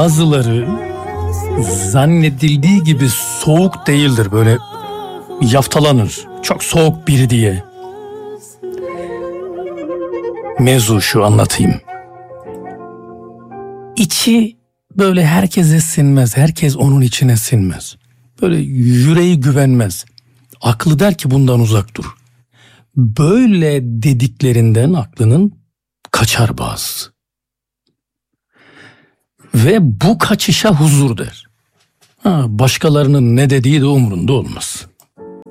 bazıları zannedildiği gibi soğuk değildir, böyle yaftalanır. Çok soğuk biri diye. Mevzu şu, anlatayım. İçi böyle herkese sinmez, herkes onun içine sinmez. Böyle yüreği güvenmez. Aklı der ki bundan uzak dur. Böyle dediklerinden aklının kaçar bazısı. Ve bu kaçışa huzur der. Başkalarının ne dediği de umrunda olmaz.